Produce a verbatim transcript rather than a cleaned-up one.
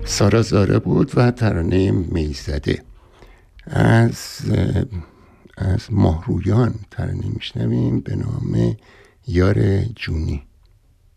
سارا زاره بود و ترانه میزده. از از ماهرویان ترانه میشنویم به نام یار جونی.